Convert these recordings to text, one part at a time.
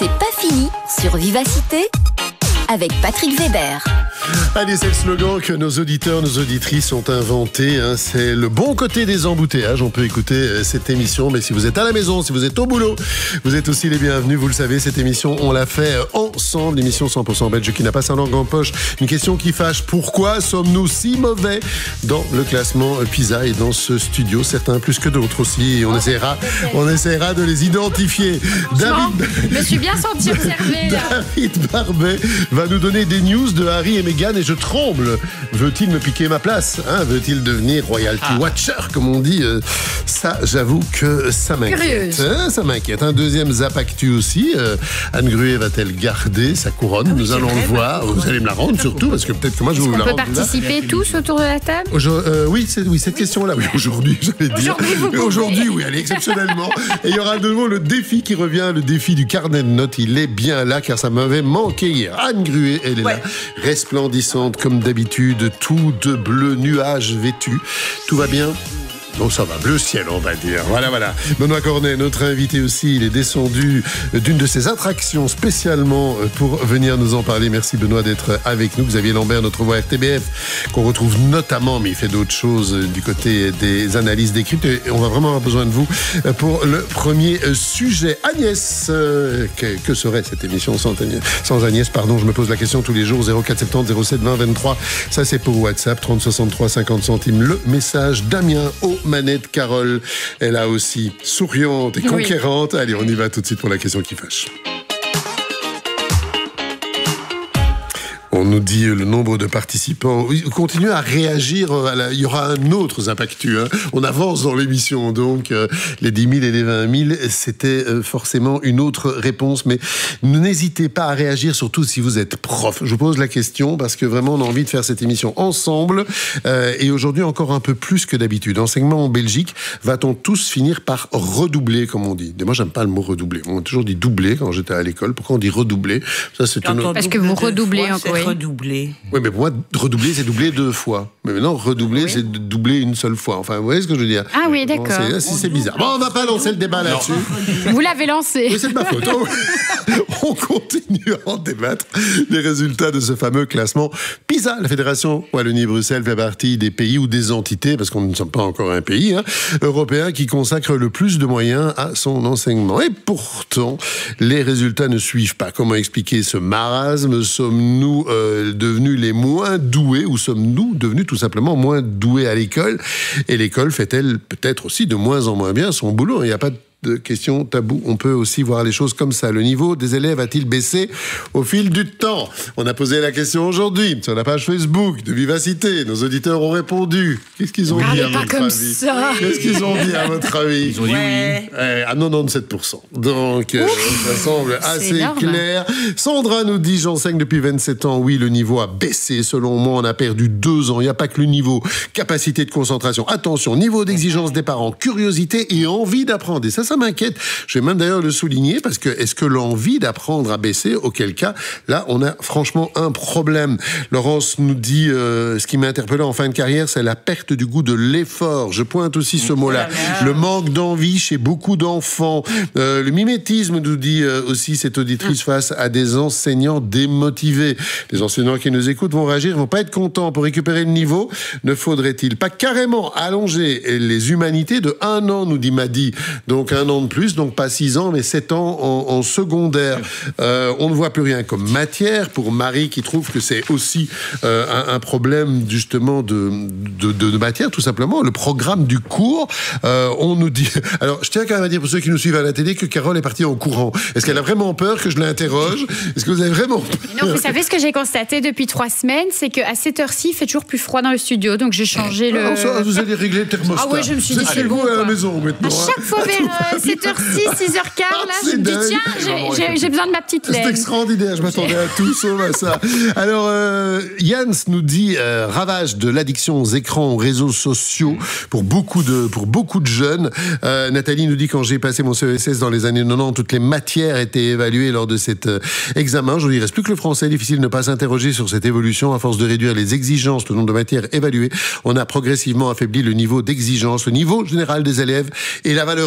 C'est pas fini sur Vivacité avec Patrick Weber. Allez, c'est le slogan que nos auditeurs, nos auditrices ont inventé. C'est le bon côté des embouteillages. On peut écouter cette émission, mais si vous êtes à la maison, si vous êtes au boulot, vous êtes aussi les bienvenus. Vous le savez, cette émission, on l'a fait ensemble. L'émission 100% belge qui n'a pas sa langue en poche. Une question qui fâche. Pourquoi sommes-nous si mauvais dans le classement PISA et dans ce studio? Certains plus que d'autres aussi. Et on essaiera de les identifier. Je me suis bien senti observée, là. David Barbet va nous donner des news de Harry et Meghan et je tremble. Veut-il me piquer ma place? Veut-il devenir royalty watcher, comme on dit? Ça, j'avoue que ça m'inquiète. Ça m'inquiète. Un deuxième Zap Actu aussi. Anne Gruet va-t-elle garder sa couronne? Nous allons le voir. Vous allez me la rendre surtout, parce que peut-être que moi je vais vous la rendre. On peut participer tous autour de la table? Oui, cette question-là. Oui, aujourd'hui, j'allais dire. Aujourd'hui, oui, allez, exceptionnellement. Et il y aura de nouveau le défi qui revient, le défi du carnet de notes. Il est bien là, car ça m'avait manqué hier. Anne Gruet, elle est là, resplendissante comme d'habitude, tout de bleu, nuage vêtu. Tout va bien? Bon, ça va, bleu ciel, on va dire. Voilà. Benoît Cornet, notre invité aussi, il est descendu d'une de ses attractions spécialement pour venir nous en parler. Merci Benoît d'être avec nous. Xavier Lambert, notre voix RTBF, qu'on retrouve notamment, mais il fait d'autres choses du côté des analyses décryptes. Et on va vraiment avoir besoin de vous pour le premier sujet. Agnès, que serait cette émission sans Agnès? Je me pose la question tous les jours. 0470 07 20 23. Ça, c'est pour WhatsApp. 30 63 50 centimes. Le message. Damien au manette. Carole est là aussi, souriante et conquérante. Allez, on y va tout de suite pour la question qui fâche. On nous dit le nombre de participants. Continuez à réagir. Il y aura un autre Zap Actu. On avance dans l'émission. Donc, les 10 000 et les 20 000, c'était forcément une autre réponse. Mais n'hésitez pas à réagir, surtout si vous êtes prof. Je vous pose la question parce que vraiment, on a envie de faire cette émission ensemble. Et aujourd'hui, encore un peu plus que d'habitude. Enseignement en Belgique, va-t-on tous finir par redoubler, comme on dit? Moi, j'aime pas le mot redoubler. On a toujours dit doubler quand j'étais à l'école. Pourquoi on dit redoubler? Ça, c'est parce que vous redoublez encore. Redoubler. Oui, mais pour moi, redoubler, c'est doubler 2 fois. Mais maintenant, redoubler, c'est doubler une seule fois. Enfin, vous voyez ce que je veux dire? Ah oui, d'accord. Bon, c'est bizarre. Bon, on va pas lancer le débat là-dessus. Vous l'avez lancé. Oui, c'est de ma faute. On continue à en débattre. Les résultats de ce fameux classement PISA. La Fédération Wallonie-Bruxelles fait partie des pays ou des entités, parce qu'on ne sommes pas encore un pays, européen qui consacre le plus de moyens à son enseignement. Et pourtant, les résultats ne suivent pas. Comment expliquer ce marasme? Sommes-nous devenus les moins doués ou sommes-nous devenus tout simplement moins doués à l'école? Et l'école fait-elle peut-être aussi de moins en moins bien son boulot? Il n'y a pas de question taboue. On peut aussi voir les choses comme ça. Le niveau des élèves a-t-il baissé au fil du temps? On a posé la question aujourd'hui sur la page Facebook de Vivacité. Nos auditeurs ont répondu. Qu'est-ce qu'ils ont dit à votre avis? Qu'est-ce qu'ils ont dit à votre avis? Ils ont dit oui. À 97%. Donc, ça semble assez clair. Sandra nous dit, j'enseigne depuis 27 ans. Oui, le niveau a baissé. Selon moi, on a perdu 2 ans. Il n'y a pas que le niveau. Capacité de concentration. Attention, niveau d'exigence des parents. Curiosité et envie d'apprendre. Et ça m'inquiète. Je vais même d'ailleurs le souligner parce que est-ce que l'envie d'apprendre a baissé? Auquel cas, là, on a franchement un problème. Laurence nous dit, ce qui m'a interpellé en fin de carrière, c'est la perte du goût de l'effort. Je pointe aussi ce mot-là. Le manque d'envie chez beaucoup d'enfants. Le mimétisme, nous dit aussi cette auditrice, face à des enseignants démotivés. Les enseignants qui nous écoutent vont réagir, vont pas être contents. Pour récupérer le niveau, ne faudrait-il pas carrément allonger les humanités de 1 an, nous dit Madi. Donc, 1 an de plus, donc pas 6 ans, mais 7 ans en secondaire. On ne voit plus rien comme matière. Pour Marie, qui trouve que c'est aussi un problème, justement, de matière, tout simplement. Le programme du cours, on nous dit... Alors, je tiens quand même à dire, pour ceux qui nous suivent à la télé, que Carole est partie en courant. Est-ce qu'elle a vraiment peur que je l'interroge? Est-ce que vous avez vraiment peur? Non, vous savez ce que j'ai constaté depuis 3 semaines, c'est qu'à cette heure-ci, il fait toujours plus froid dans le studio, donc j'ai changé le... Vous allez régler le thermostat. Ah oui, je me suis dit, c'est bon, à la maison, maintenant. À chaque fois vers 7h06, 6h15, là, je me dis, tiens, j'ai besoin de ma petite laine. C'est extraordinaire, je m'attendais à tout sauf à ça. Alors, Jans nous dit, ravage de l'addiction aux écrans, aux réseaux sociaux, pour beaucoup de jeunes. Nathalie nous dit, quand j'ai passé mon CESS dans les années 90, toutes les matières étaient évaluées lors de cet examen. Je ne reste plus que le français. Difficile de ne pas s'interroger sur cette évolution. À force de réduire les exigences, le nombre de matières évaluées, on a progressivement affaibli le niveau d'exigence, le niveau général des élèves et la valeur même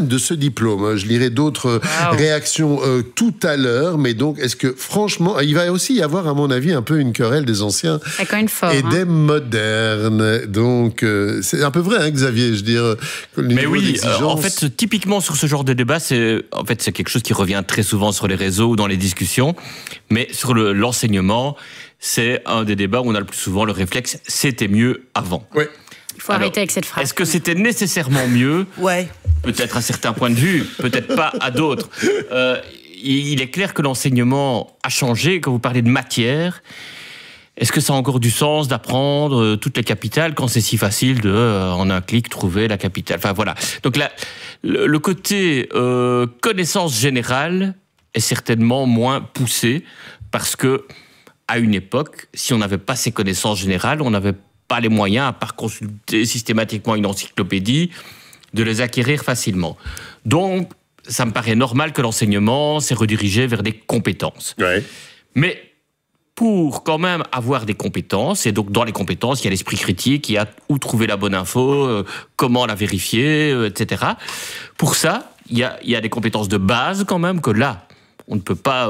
même de ce diplôme. Je lirai d'autres réactions tout à l'heure, mais donc, est-ce que, franchement, il va aussi y avoir, à mon avis, un peu une querelle des anciens et des modernes. Donc, c'est un peu vrai, hein, Xavier, je veux dire. Mais oui, en fait, typiquement sur ce genre de débat, c'est quelque chose qui revient très souvent sur les réseaux ou dans les discussions, mais sur l'enseignement, c'est un des débats où on a le plus souvent le réflexe « c'était mieux avant ». Oui. Il faut arrêter avec cette phrase. Est-ce que c'était nécessairement mieux ? Ouais. Peut-être à certains points de vue, peut-être pas à d'autres. Il est clair que l'enseignement a changé. Quand vous parlez de matière, est-ce que ça a encore du sens d'apprendre toutes les capitales quand c'est si facile de, en un clic, trouver la capitale ? Enfin voilà. Donc là, le côté connaissance générale est certainement moins poussé parce que à une époque, si on n'avait pas ces connaissances générales, on n'avait pas les moyens, à part consulter systématiquement une encyclopédie, de les acquérir facilement. Donc, ça me paraît normal que l'enseignement s'est redirigé vers des compétences. Ouais. Mais pour quand même avoir des compétences, et donc dans les compétences, il y a l'esprit critique, il y a où trouver la bonne info, comment la vérifier, etc. Pour ça, il y a des compétences de base quand même que là, on ne peut pas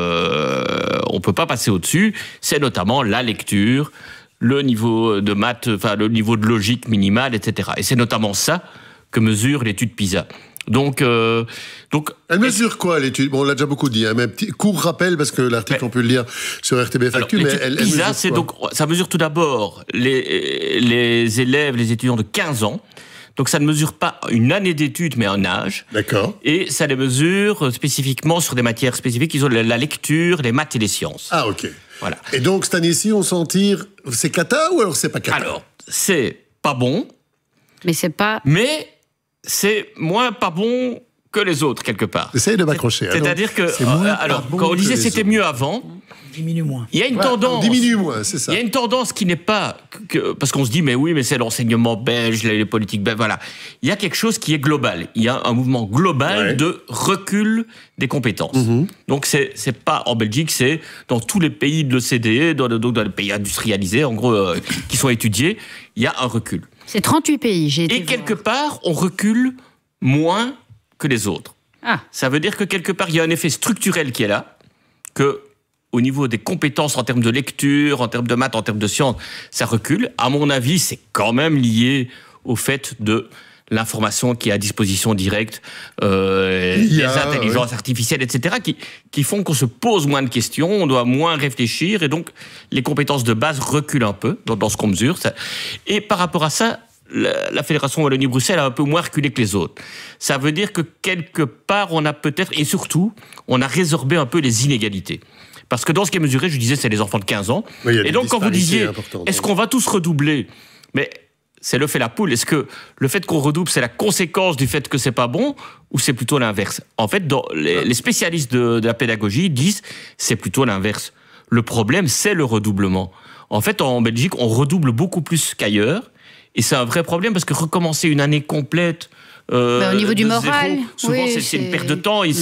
passer au-dessus. C'est notamment la lecture, le niveau de maths, enfin le niveau de logique minimale, etc. Et c'est notamment ça que mesure l'étude PISA. Donc, elle mesure quoi l'étude ? Bon, on l'a déjà beaucoup dit, hein, mais petit court rappel parce que l'article on peut le lire sur RTBF Actu. Mais elle PISA, mesure donc ça mesure tout d'abord les élèves, les étudiants de 15 ans. Donc ça ne mesure pas une année d'études, mais un âge. D'accord. Et ça les mesure spécifiquement sur des matières spécifiques. Ils ont la lecture, les maths et les sciences. Ah, ok. Voilà. Et donc, cette année-ci, on s'en tire... C'est cata ou alors c'est pas cata ? Alors, c'est pas bon. Mais c'est pas... Mais c'est moins pas bon que les autres, quelque part. Essaye de m'accrocher. C'est-à-dire que... quand on disait c'était mieux avant... Diminue moins. Il y a une tendance... Diminue moins, c'est ça. Il y a une tendance qui n'est pas... parce qu'on se dit, mais oui, mais c'est l'enseignement belge, les politiques belges, voilà. Il y a quelque chose qui est global. Il y a un mouvement global de recul des compétences. Donc, c'est pas en Belgique, c'est dans tous les pays de l'OCDE, dans les pays industrialisés, en gros, qui sont étudiés, il y a un recul. C'est 38 pays, j'ai été Et quelque part, on recule moins que les autres. Ah. Ça veut dire que quelque part, il y a un effet structurel qui est là, que au niveau des compétences en termes de lecture, en termes de maths, en termes de sciences, ça recule. À mon avis, c'est quand même lié au fait de l'information qui est à disposition directe, les intelligences artificielles, etc., qui font qu'on se pose moins de questions, on doit moins réfléchir, et donc les compétences de base reculent un peu dans ce qu'on mesure. Et par rapport à ça, la Fédération Wallonie-Bruxelles a un peu moins reculé que les autres. Ça veut dire que quelque part, on a peut-être, et surtout, on a résorbé un peu les inégalités. Parce que dans ce qui est mesuré, je disais, c'est les enfants de 15 ans. Oui, et donc, quand vous disiez, est-ce qu'on va tous redoubler ? Mais c'est le fait la poule. Est-ce que le fait qu'on redouble, c'est la conséquence du fait que c'est pas bon, ou c'est plutôt l'inverse ? En fait, les spécialistes de la pédagogie disent, c'est plutôt l'inverse. Le problème, c'est le redoublement. En fait, en Belgique, on redouble beaucoup plus qu'ailleurs. Et c'est un vrai problème parce que recommencer une année complète... au niveau du moral, souvent c'est une perte de temps. Et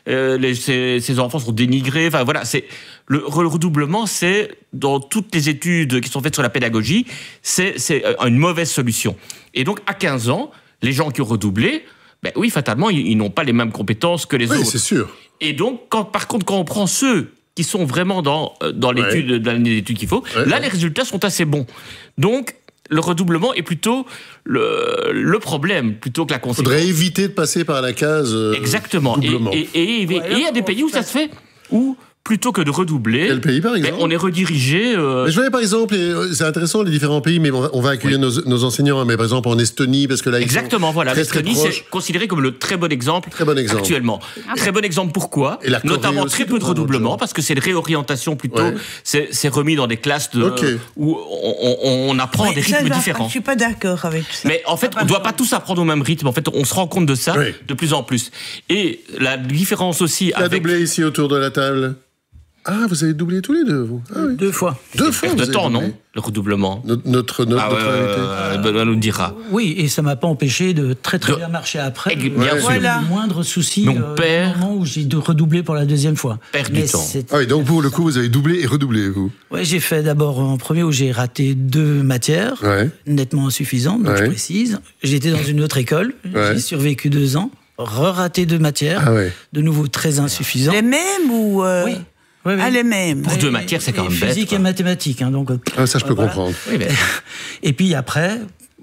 ces enfants sont dénigrés. Enfin voilà, le redoublement, c'est dans toutes les études qui sont faites sur la pédagogie, c'est une mauvaise solution. Et donc à 15 ans, les gens qui ont redoublé, ben oui, fatalement, ils n'ont pas les mêmes compétences que les autres. Oui, c'est sûr. Et donc, par contre, quand on prend ceux qui sont vraiment dans l'étude, dans l'année d'études qu'il faut, là les résultats sont assez bons. Donc le redoublement est plutôt le problème, plutôt que la conséquence. Il faudrait éviter de passer par la case exactement. Et il y a des pays où ça se fait, où plutôt que de redoubler, quel pays, par exemple, on est redirigé... Mais je voyais par exemple, c'est intéressant les différents pays, mais on va accueillir nos enseignants, hein, mais par exemple en Estonie, parce que là ils exactement, voilà, l'Estonie très c'est considéré comme le très bon exemple, actuellement. Très bon exemple pourquoi ? Notamment aussi, très peu de redoublement, parce que c'est une réorientation plutôt, c'est remis dans des classes où on apprend des rythmes différents. Je suis pas d'accord avec ça. Mais en fait, on ne doit pas tous apprendre au même rythme, en fait, on se rend compte de ça de plus en plus. Et la différence aussi avec... Qui a doublé ici autour de la table ? Ah, vous avez doublé tous les deux, vous ? Ah, oui. 2 fois. 2 fois. Perte de temps, non ? Le redoublement. Notre invité. Benoît nous dira. Oui, et ça m'a pas empêché de très bien marcher après. Bien sûr. Voilà. Le moindre souci. Donc, père. Au moment où j'ai redoublé pour la 2e fois. Perd du temps. Ah oui, donc pour le coup, vous avez doublé et redoublé, vous ? Oui, j'ai fait d'abord en premier où j'ai raté 2 matières, nettement insuffisantes, donc je précise. J'étais dans une autre école, j'ai survécu 2 ans. re-raté 2 matières, de nouveau très insuffisant. Les mêmes ou Oui. Ah, les mêmes. Pour 2 matières, c'est quand même bête. Physique et mathématiques. Hein, donc, ça, je peux comprendre. Oui, mais... Et puis après,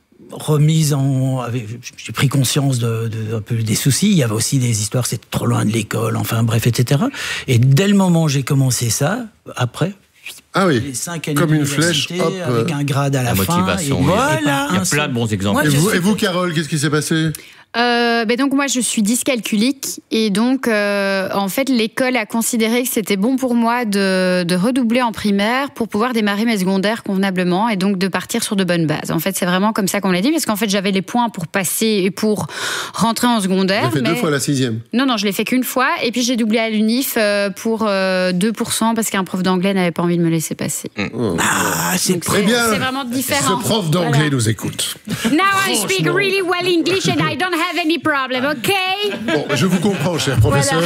j'ai pris conscience un peu des soucis. Il y avait aussi des histoires, c'était trop loin de l'école, enfin bref, etc. Et dès le moment où j'ai commencé ça, après... les 5 années comme une flèche, hop, avec un grade à la motivation. fin. Voilà. Il y a plein de bons exemples. Et vous, Carole, qu'est-ce qui s'est passé ? Donc moi je suis dyscalculique et donc en fait l'école a considéré que c'était bon pour moi de redoubler en primaire pour pouvoir démarrer mes secondaires convenablement et donc de partir sur de bonnes bases. En fait c'est vraiment comme ça qu'on l'a dit parce qu'en fait j'avais les points pour passer et pour rentrer en secondaire. Vous avez fait 2 fois la 6e ? Non, je l'ai fait qu'une fois et puis j'ai doublé à l'UNIF pour 2% parce qu'un prof d'anglais n'avait pas envie de me laisser passer. Ah, c'est très bien. C'est vraiment différent. Ce prof d'anglais nous écoute. Now I speak really well English and I don't have any problem, okay? Bon, je vous comprends, cher professeur.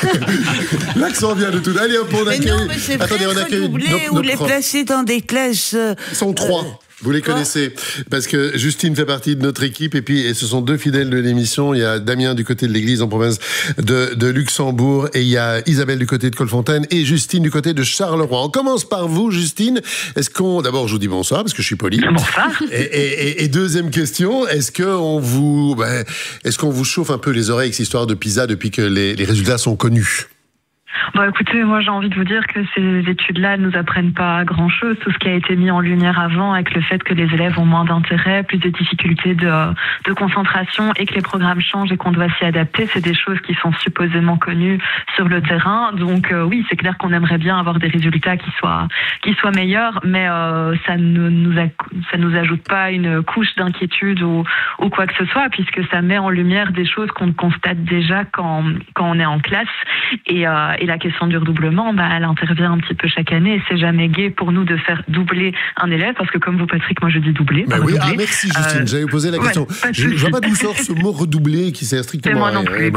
L'accent vient de tout. Allez, hop, on accueille. Mais non, mais c'est vrai, redoubler ou les placer dans des classes... Ils sont 3. Vous les connaissez, parce que Justine fait partie de notre équipe, et puis ce sont 2 fidèles de l'émission. Il y a Damien du côté de l'église en province de Luxembourg, et il y a Isabelle du côté de Colfontaine, et Justine du côté de Charleroi. On commence par vous, Justine. D'abord, je vous dis bonsoir, parce que je suis poli. Bonsoir. Et deuxième question, est-ce qu'on vous chauffe un peu les oreilles avec cette histoire de PISA depuis que les résultats sont connus? Bon, écoutez, moi j'ai envie de vous dire que ces études-là ne nous apprennent pas grand-chose. Tout ce qui a été mis en lumière avant, avec le fait que les élèves ont moins d'intérêt, plus de difficultés de concentration et que les programmes changent et qu'on doit s'y adapter, c'est des choses qui sont supposément connues sur le terrain. Donc oui, c'est clair qu'on aimerait bien avoir des résultats qui soient meilleurs, mais ça nous ajoute pas une couche d'inquiétude ou quoi que ce soit, puisque ça met en lumière des choses qu'on constate déjà quand on est en classe. Et la question du redoublement, elle intervient un petit peu chaque année et c'est jamais gai pour nous de faire doubler un élève parce que comme vous, Patrick, moi je dis doubler. Oui, merci Justine, j'avais posé la question. Je ne vois pas d'où sort ce mot redoubler qui sert strictement à rien. Moi non plus,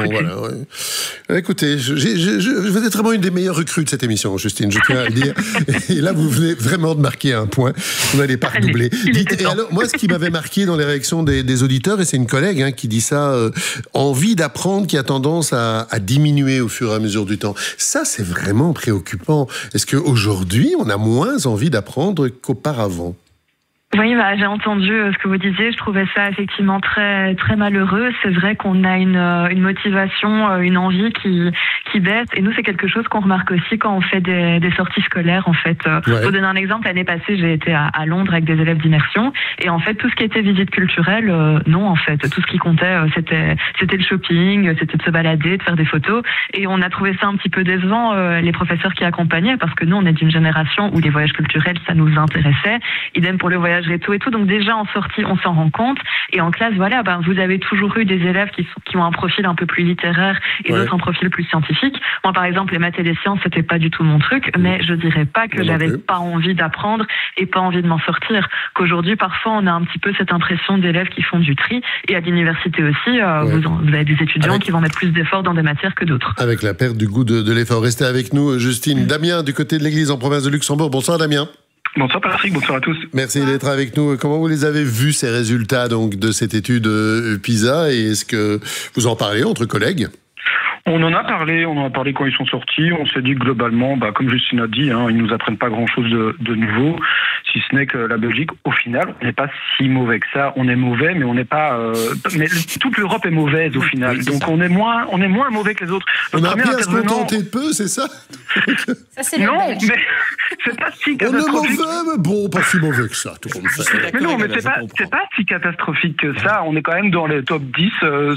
Écoutez, vous êtes vraiment une des meilleures recrues de cette émission, Justine, je tiens à le dire. Et là, vous venez vraiment de marquer un point. Vous n'allez pas redoubler. Et alors, moi, ce qui m'avait marqué dans les réactions des auditeurs, et c'est une collègue qui dit ça, envie d'apprendre qui a tendance à diminuer au fur et à mesure du temps. Ça, c'est vraiment préoccupant. Est-ce qu'aujourd'hui, on a moins envie d'apprendre qu'auparavant ? Oui, j'ai entendu ce que vous disiez. Je trouvais ça effectivement très très malheureux. C'est vrai qu'on a une motivation, une envie qui baisse. Et nous, c'est quelque chose qu'on remarque aussi quand on fait des sorties scolaires. En fait, pour vous donner un exemple, l'année passée, j'ai été à Londres avec des élèves d'immersion. Et en fait, tout ce qui était visite culturelle, non, en fait, tout ce qui comptait, c'était le shopping, c'était de se balader, de faire des photos. Et on a trouvé ça un petit peu décevant, les professeurs qui accompagnaient, parce que nous, on est d'une génération où les voyages culturels, ça nous intéressait. Idem pour le voyage réto et tout. Donc déjà en sortie, on s'en rend compte. Et en classe, vous avez toujours eu des élèves qui ont un profil un peu plus littéraire et d'autres un profil plus scientifique. Moi, par exemple, les maths et les sciences, c'était pas du tout mon truc, mais je dirais pas que j'avais pas envie d'apprendre et pas envie de m'en sortir. Qu'aujourd'hui, parfois, on a un petit peu cette impression d'élèves qui font du tri. Et à l'université aussi, vous avez des étudiants qui vont mettre plus d'efforts dans des matières que d'autres. Avec la perte du goût de l'effort. Restez avec nous, Justine. Damien, du côté de l'église en province de Luxembourg. Bonsoir, Damien. Bonsoir Patrick, bonsoir à tous. Merci d'être avec nous. Comment vous les avez vus, ces résultats donc, de cette étude PISA, et est-ce que vous en parlez entre collègues ? On en a parlé quand ils sont sortis. On s'est dit que globalement, comme Justine a dit, ils nous apprennent pas grand-chose de nouveau, si ce n'est que la Belgique, au final, on n'est pas si mauvais que ça. On est mauvais, mais on n'est pas. Mais toute l'Europe est mauvaise au final. Oui, donc on est moins mauvais que les autres. On a bien à se contenter de peu, c'est ça ? Ça c'est non, mais c'est pas si catastrophique. On est mauvais, mais bon, pas si mauvais que ça, tout le monde fait. Mais non, mais c'est pas si catastrophique que ça. On est quand même dans les top 10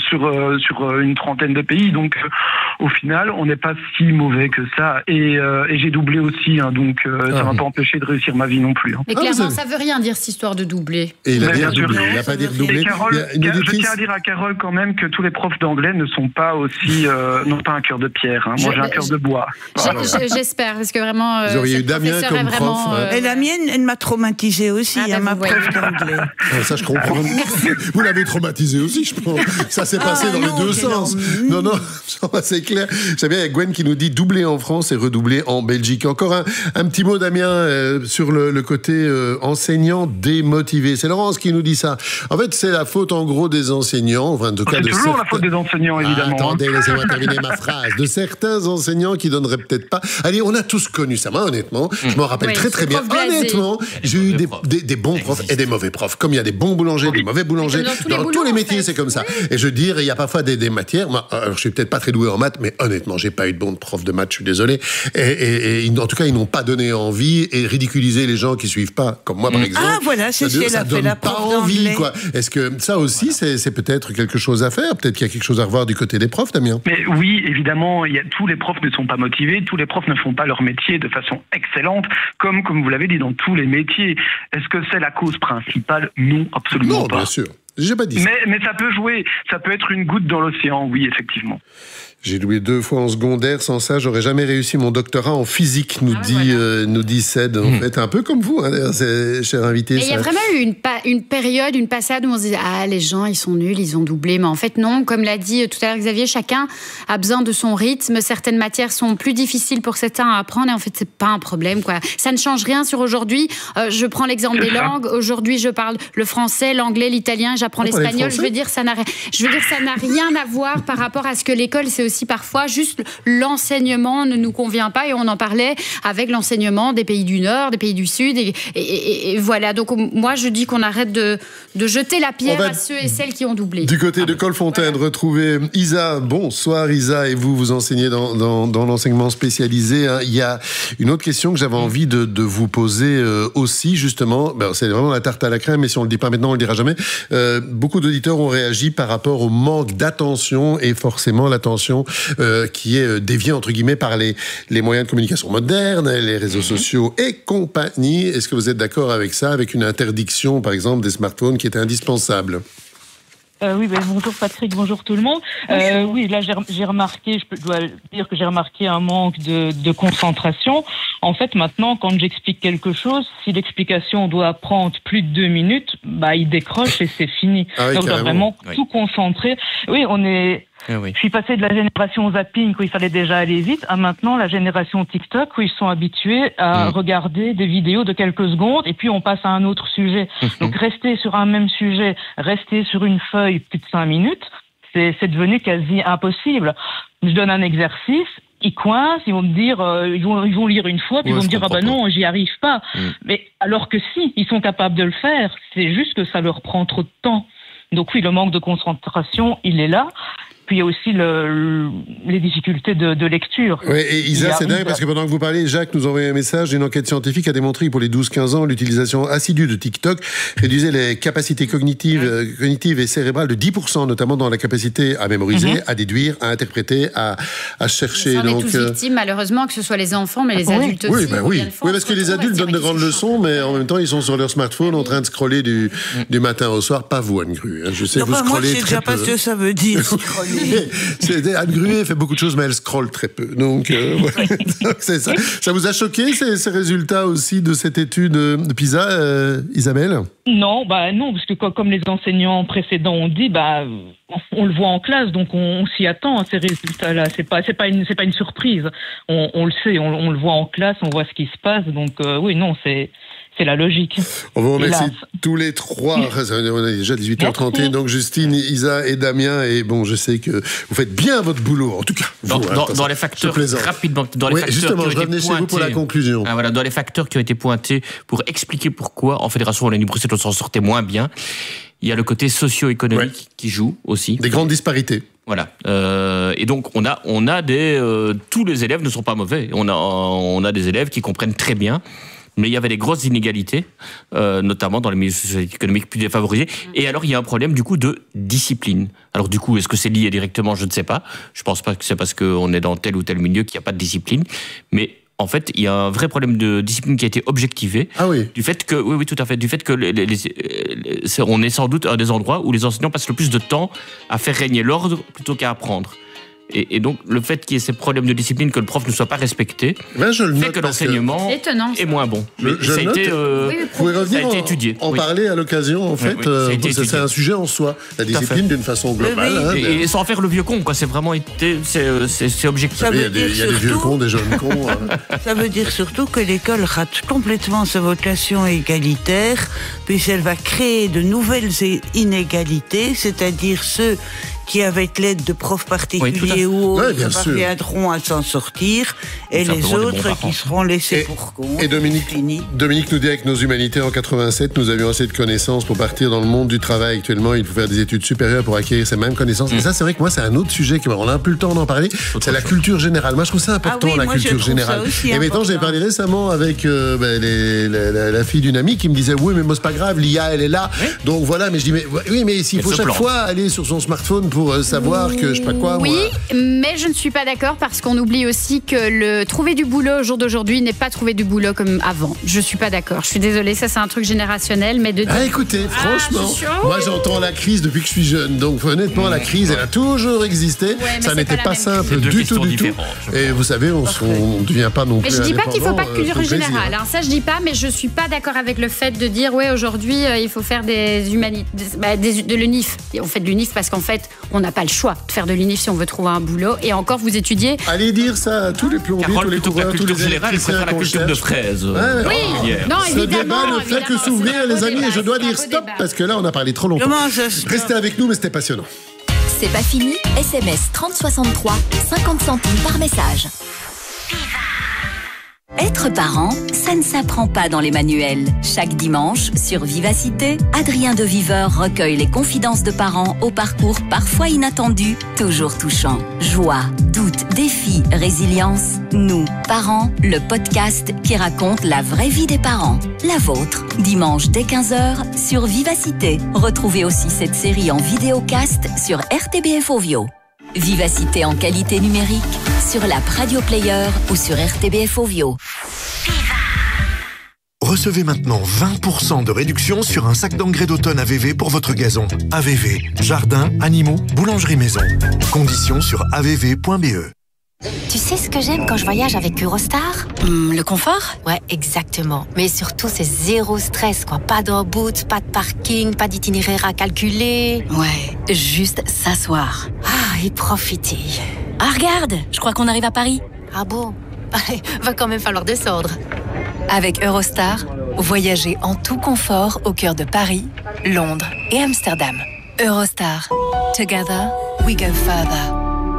sur une trentaine de pays, donc. Au final, on n'est pas si mauvais que ça. Et j'ai doublé aussi, donc ça m'a pas empêché de réussir ma vie non plus. Mais clairement, ça veut rien dire cette histoire de doubler. Et il a pas dit doublé. Je tiens à dire à Carole quand même que tous les profs d'anglais ne sont pas aussi, n'ont pas un cœur de pierre. Moi, j'ai un cœur de bois. J'espère, parce que vraiment. Vous auriez eu Damien bien comme prof. Et la mienne, elle m'a traumatisée aussi, ma prof d'anglais. Ça, je comprends. Vous l'avez traumatisée aussi, je pense. Ça s'est passé dans les deux sens. Non, c'est clair. J'aime bien, il y a Gwen qui nous dit doubler en France et redoubler en Belgique. Encore un petit mot, Damien, sur le côté enseignant démotivé. C'est Laurence qui nous dit ça. En fait, c'est la faute, en gros, des enseignants. Enfin, en tout cas, c'est toujours la faute des enseignants, évidemment. Attendez, laissez-moi terminer ma phrase. De certains enseignants qui donneraient peut-être pas... Allez, on a tous connu ça. Moi, honnêtement, je m'en rappelle très bien. Honnêtement, j'ai eu des bons profs et des mauvais profs. Comme il y a des bons boulangers, des mauvais boulangers. Dans tous les métiers, c'est comme ça. Et je veux dire, il y a parfois des matières... Moi, alors, je suis peut-être pas très doué en maths, mais honnêtement, j'ai pas eu de bon prof de maths, je suis désolé. Et en tout cas, ils n'ont pas donné envie et ridiculisé les gens qui suivent pas, comme moi, par exemple. Ah, voilà, c'est ce qu'elle a fait, la prof d'anglais. Est-ce que ça aussi, c'est peut-être quelque chose à faire? Peut-être qu'il y a quelque chose à revoir du côté des profs, Damien? Mais oui, évidemment, tous les profs ne sont pas motivés, tous les profs ne font pas leur métier de façon excellente, comme vous l'avez dit, dans tous les métiers. Est-ce que c'est la cause principale? Non, absolument pas. Non, bien sûr. J'ai pas dit ça. Mais ça peut jouer, ça peut être une goutte dans l'océan, oui, effectivement. J'ai doublé 2 fois en secondaire. Sans ça, j'aurais jamais réussi mon doctorat en physique, nous dit Ced. En fait, un peu comme vous, cher invité. Il y a vraiment eu une période, une passade où on se disait les gens, ils sont nuls, ils ont doublé. Mais en fait, non. Comme l'a dit tout à l'heure Xavier, chacun a besoin de son rythme. Certaines matières sont plus difficiles pour certains à apprendre. Et en fait, c'est pas un problème, quoi. Ça ne change rien sur aujourd'hui. Je prends l'exemple des langues. Aujourd'hui, je parle le français, l'anglais, l'italien. J'apprends l'espagnol. Je veux dire, ça n'a rien à voir par rapport à ce que l'école, c'est aussi parfois juste l'enseignement ne nous convient pas, et on en parlait avec l'enseignement des pays du Nord, des pays du Sud, et voilà. Donc moi je dis qu'on arrête de jeter la pierre à ceux et celles qui ont doublé. Du côté de Colfontaine, retrouvez Isa. Bonsoir Isa, et vous enseignez dans l'enseignement spécialisé. Il y a une autre question que j'avais envie de vous poser aussi, justement. C'est vraiment la tarte à la crème, mais si on le dit pas maintenant, on le dira jamais. Beaucoup d'auditeurs ont réagi par rapport au manque d'attention, et forcément l'attention qui est déviée entre guillemets par les moyens de communication modernes, les réseaux sociaux et compagnie. Est-ce que vous êtes d'accord avec ça, avec une interdiction par exemple des smartphones qui est indispensable? Oui, bonjour Patrick, bonjour tout le monde. Oui, là j'ai remarqué, je dois dire que j'ai remarqué un manque de concentration. En fait, maintenant, quand j'explique quelque chose, si l'explication doit prendre plus de 2 minutes, il décroche et c'est fini. Donc, on doit vraiment tout concentrer. Oui, je suis passé de la génération zapping où il fallait déjà aller vite à maintenant la génération TikTok où ils sont habitués à regarder des vidéos de quelques secondes et puis on passe à un autre sujet. Donc rester sur un même sujet, rester sur une feuille plus de 5 minutes, c'est devenu quasi impossible. Je donne un exercice, ils coincent, ils vont me dire, ils vont lire une fois, puis ils vont me dire non, j'y arrive pas. Mais alors que si, ils sont capables de le faire, c'est juste que ça leur prend trop de temps. Donc oui, le manque de concentration, il est là. Puis il y a aussi les difficultés de lecture. Oui, et Isa, c'est dingue parce que pendant que vous parlez, Jacques nous envoie un message. Une enquête scientifique a démontré que pour les 12-15 ans, l'utilisation assidue de TikTok réduisait les capacités cognitives et cérébrales de 10%, notamment dans la capacité à mémoriser, à déduire, à interpréter, à chercher. On est tous victimes, malheureusement, que ce soit les enfants, mais les adultes aussi. Oui, parce que les adultes donnent de grandes leçons, mais en même temps, ils sont sur leur smartphone en train de scroller du matin au soir. Pas vous, Anne Grue. Je sais, vous scrollez moi, je sais très déjà peu. pas ce que ça veut dire, scroller. Anne Gruet fait beaucoup de choses, mais elle scrolle très peu. Donc, c'est ça. Ça vous a choqué, ces résultats aussi de cette étude de PISA, Isabelle? Non, parce que comme les enseignants précédents ont dit, on le voit en classe, donc on s'y attend à ces résultats-là. C'est pas une surprise. On le sait, on le voit en classe, on voit ce qui se passe. Donc oui, non, c'est la logique. On vous remercie tous les trois. On est déjà 18h31, donc Justine, Isa et Damien. Et bon, je sais que vous faites bien votre boulot, en tout cas. Dans les facteurs, rapidement, justement, je revenais chez vous pour la conclusion. Dans les facteurs qui ont été pointés pour expliquer pourquoi en Fédération Wallonie-Bruxelles on s'en sortait moins bien, il y a le côté socio-économique qui joue aussi. Des grandes disparités. Voilà. Et donc, on a tous les élèves ne sont pas mauvais. On a des élèves qui comprennent très bien. Mais il y avait des grosses inégalités, notamment dans les milieux socio-économiques plus défavorisés. Et alors, il y a un problème, du coup, de discipline. Alors, du coup, est-ce que c'est lié directement? Je ne sais pas. Je ne pense pas que c'est parce qu'on est dans tel ou tel milieu qu'il n'y a pas de discipline. Mais en fait, il y a un vrai problème de discipline qui a été objectivé. Ah oui. Du fait que, oui, tout à fait. Du fait que on est sans doute un des endroits où les enseignants passent le plus de temps à faire régner l'ordre plutôt qu'à apprendre. Et donc, le fait qu'il y ait ces problèmes de discipline, que le prof ne soit pas respecté, fait que l'enseignement est moins bon. Ça a été étudié. En parler à l'occasion, en fait, c'est un sujet en soi. La discipline, d'une façon globale. Et sans faire le vieux con, quoi. C'est vraiment c'est objectif. Il y a des vieux cons, des jeunes cons. Ça veut dire surtout que l'école rate complètement sa vocation égalitaire, puisqu'elle va créer de nouvelles inégalités, c'est-à-dire ceux qui, avec l'aide de profs particuliers ou autres, parviendront à s'en sortir, et les autres qui seront laissés pour compte. Et Dominique nous dit, avec nos humanités en 87, nous avions assez de connaissances pour partir dans le monde du travail. Actuellement, il faut faire des études supérieures pour acquérir ces mêmes connaissances. Et ça, c'est vrai que moi, c'est un autre sujet on n'a plus le temps d'en parler. C'est la culture générale. Moi, je trouve ça important, la culture générale. Et maintenant, j'ai parlé récemment avec la fille d'une amie qui me disait, oui, mais moi, c'est pas grave, l'IA, elle est là. Donc voilà, mais je dis, mais s'il faut chaque fois aller sur son smartphone pour savoir que je sais pas quoi. Oui, mais je ne suis pas d'accord parce qu'on oublie aussi que le trouver du boulot au jour d'aujourd'hui n'est pas trouver du boulot comme avant. Je suis pas d'accord. Je suis désolée, ça c'est un truc générationnel, mais de. Écoutez, franchement, moi j'entends la crise depuis que je suis jeune, donc honnêtement la crise elle a toujours existé. Ça n'était pas simple du tout. Et vous savez, on ne devient pas non plus. Mais je dis pas qu'il faut pas de culture générale. Ça je dis pas, mais je suis pas d'accord avec le fait de dire aujourd'hui il faut faire de l'UNIF. On fait de l'UNIF parce qu'en fait on n'a pas le choix de faire de l'UNIF si on veut trouver un boulot. Et encore, vous étudiez. Allez dire ça à tous les plombiers, tous les coureurs, tous les générale, la culture de fraises. Oui, non, évidemment. Ce débat ne fait que s'ouvrir, les amis, et je dois dire stop, parce que là, on a parlé trop longtemps. Restez avec nous, mais c'était passionnant. C'est pas fini. SMS 3063, 50 centimes par message. Être parent, ça ne s'apprend pas dans les manuels. Chaque dimanche, sur Vivacité, Adrien de Viveur recueille les confidences de parents au parcours parfois inattendu, toujours touchant. Joie, doute, défi, résilience. Nous, parents, le podcast qui raconte la vraie vie des parents. La vôtre, dimanche dès 15h sur Vivacité. Retrouvez aussi cette série en vidéocast sur RTBF Ovio. Vivacité en qualité numérique sur l'app Radio Player ou sur RTBF Ovio. Recevez maintenant 20% de réduction sur un sac d'engrais d'automne AVV pour votre gazon. AVV, jardin, animaux, boulangerie maison. Conditions sur avv.be. Tu sais ce que j'aime quand je voyage avec Eurostar ? Le confort ? Ouais, exactement. Mais surtout, c'est zéro stress, quoi. Pas d'embout, pas de parking, pas d'itinéraire à calculer. Ouais, juste s'asseoir. Et profiter. Ah, regarde, je crois qu'on arrive à Paris. Ah bon ? Va quand même falloir descendre. Avec Eurostar, voyagez en tout confort au cœur de Paris, Londres et Amsterdam. Eurostar. Together, we go further.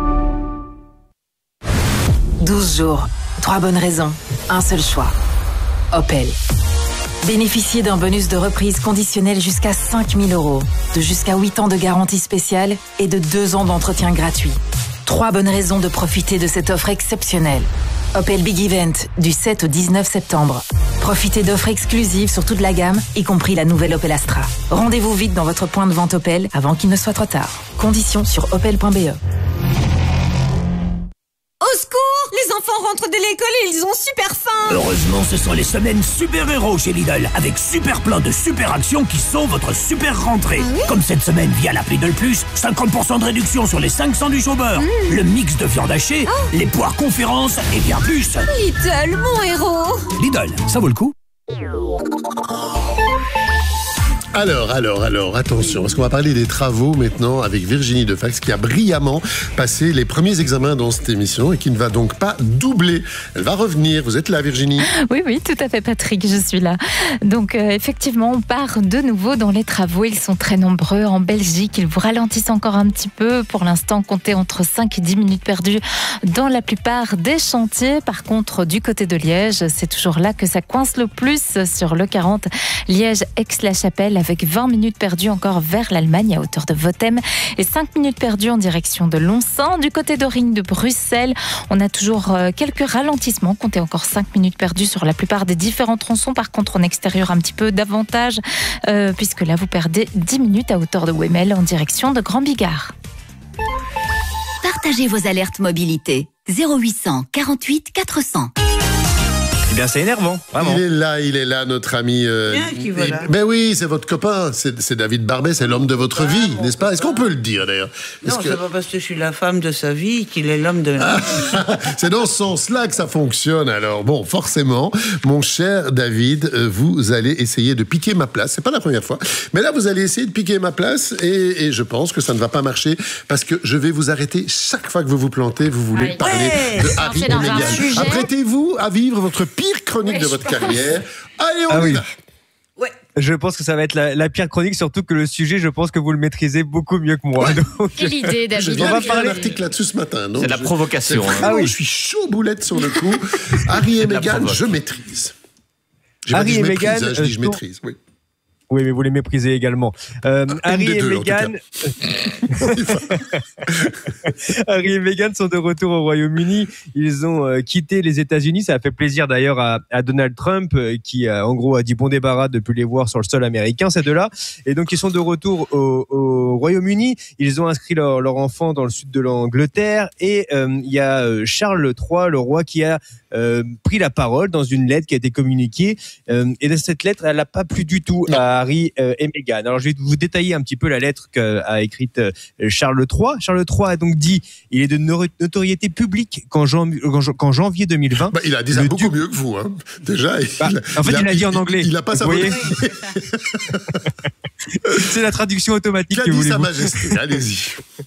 12 jours, 3 bonnes raisons, un seul choix. Opel. Bénéficiez d'un bonus de reprise conditionnel jusqu'à 5 000 €, de jusqu'à 8 ans de garantie spéciale et de 2 ans d'entretien gratuit. 3 bonnes raisons de profiter de cette offre exceptionnelle. Opel Big Event, du 7 au 19 septembre. Profitez d'offres exclusives sur toute la gamme, y compris la nouvelle Opel Astra. Rendez-vous vite dans votre point de vente Opel avant qu'il ne soit trop tard. Conditions sur opel.be. Au secours! Les enfants rentrent de l'école et ils ont super faim! Heureusement, ce sont les semaines super-héros chez Lidl, avec super plein de super actions qui sont votre super rentrée. Ah oui? Comme cette semaine via la Lidl Plus, 50% de réduction sur les 5 sandwichs au beurre, le mix de viande hachée, les poires conférences et bien plus. Lidl, mon héros! Lidl, ça vaut le coup. Alors, attention, parce qu'on va parler des travaux maintenant avec Virginie Defax qui a brillamment passé les premiers examens dans cette émission et qui ne va donc pas doubler. Elle va revenir. Vous êtes là, Virginie ? Oui, tout à fait, Patrick, je suis là. Donc, effectivement, on part de nouveau dans les travaux. Ils sont très nombreux en Belgique. Ils vous ralentissent encore un petit peu. Pour l'instant, comptez entre 5 et 10 minutes perdues dans la plupart des chantiers. Par contre, du côté de Liège, c'est toujours là que ça coince le plus sur le 40 Liège-Aix-la-Chapelle, avec 20 minutes perdues encore vers l'Allemagne à hauteur de Vothem et 5 minutes perdues en direction de Lonsan. Du côté d'Aurigny de Bruxelles, on a toujours quelques ralentissements. Comptez encore 5 minutes perdues sur la plupart des différents tronçons. Par contre, en extérieur, un petit peu davantage puisque là, vous perdez 10 minutes à hauteur de Wemel en direction de Grand Bigard. Partagez vos alertes mobilité. 0800 48 400. Eh bien, c'est énervant, vraiment. Il est là, notre ami. Mais oui, c'est votre copain. C'est David Barbet, c'est l'homme de votre vie, n'est-ce pas? Est-ce qu'on peut le dire, d'ailleurs? Non, c'est pas parce que je suis la femme de sa vie qu'il est l'homme de la vie. C'est dans ce sens-là que ça fonctionne, alors. Bon, forcément, mon cher David, vous allez essayer de piquer ma place. C'est pas la première fois. Mais là, vous allez essayer de piquer ma place et je pense que ça ne va pas marcher parce que je vais vous arrêter chaque fois que vous vous plantez. Vous voulez parler de Harry et Meghan. Apprêtez-vous à vivre votre pire chronique de votre carrière. Allez, on y va. Je pense que ça va être la pire chronique, surtout que le sujet, je pense que vous le maîtrisez beaucoup mieux que moi. Donc, quelle idée, David. Je viens d'écrire un article là-dessus ce matin. C'est la provocation. Je suis chaud boulette sur le coup. Harry et Meghan, je maîtrise. Harry et Meghan, je dis je maîtrise, oui. Oui, mais vous les méprisez également. Harry et Meghan... Harry et Meghan sont de retour au Royaume-Uni. Ils ont quitté les États-Unis. Ça a fait plaisir d'ailleurs à Donald Trump, qui en gros a dit bon débarras de plus les voir sur le sol américain, ces deux-là. Et donc ils sont de retour au Royaume-Uni. Ils ont inscrit leur enfant dans le sud de l'Angleterre. Et il y a Charles III, le roi, qui a pris la parole dans une lettre qui a été communiquée. Et dans cette lettre, elle n'a pas plu du tout à Harry et Meghan. Alors je vais vous détailler un petit peu la lettre qu'a écrite Charles III. Charles III a donc dit il est de notoriété publique qu'en janvier 2020... il a dit ça beaucoup mieux que vous. Hein. Déjà, il a dit en anglais. Il n'a pas sa voyez. C'est la traduction automatique. Qu'a dit Sa Majesté? Allez-y.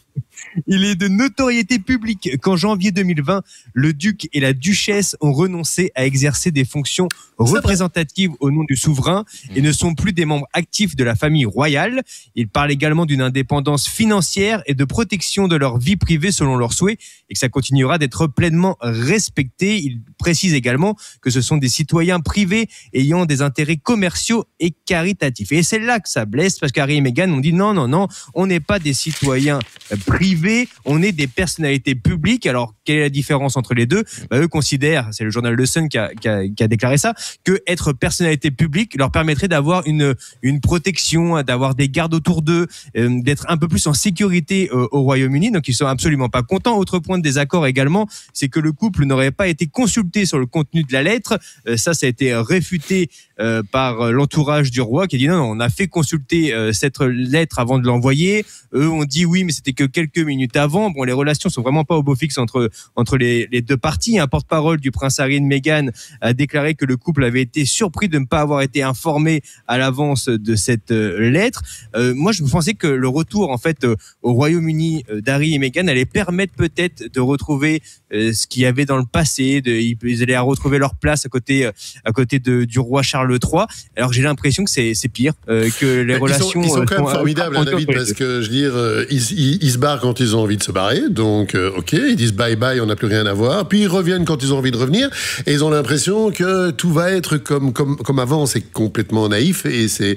Il est de notoriété publique qu'en janvier 2020, le duc et la duchesse ont renoncé à exercer des fonctions représentatives au nom du souverain et ne sont plus des membres actifs de la famille royale. Il parle également d'une indépendance financière et de protection de leur vie privée selon leurs souhaits et que ça continuera d'être pleinement respecté. Il précise également que ce sont des citoyens privés ayant des intérêts commerciaux et caritatifs. Et c'est là que ça blesse parce qu'Harry et Meghan ont dit non, on n'est pas des citoyens privés, on est des personnalités publiques. Alors, quelle est la différence entre les deux? Eux considèrent, c'est le journal Le Sun qui a déclaré ça, que être personnalité publique leur permettrait d'avoir une protection, d'avoir des gardes autour d'eux, d'être un peu plus en sécurité au Royaume-Uni. Donc, ils sont absolument pas contents. Autre point de désaccord également, c'est que le couple n'aurait pas été consulté sur le contenu de la lettre. Ça a été réfuté par l'entourage du roi qui a dit non, on a fait consulter cette lettre avant de l'envoyer. Eux ont dit oui, mais c'était que quelques minutes avant. Bon, les relations sont vraiment pas au beau fixe entre les deux parties. Un porte-parole du prince Harry et Meghan a déclaré que le couple avait été surpris de ne pas avoir été informé à l'avance de cette lettre. Moi, je pensais que le retour en fait au Royaume-Uni d'Harry et Meghan allait permettre peut-être de retrouver ce qu'il y avait dans le passé. Ils allaient retrouver leur place à côté du roi Charles III. Alors j'ai l'impression que c'est pire, que les relations... Ils sont quand même formidables, David, parce que je veux dire, ils se barrent quand ils ont envie de se barrer, donc ok, ils disent bye bye, on n'a plus rien à voir, puis ils reviennent quand ils ont envie de revenir, et ils ont l'impression que tout va être comme avant. C'est complètement naïf, et c'est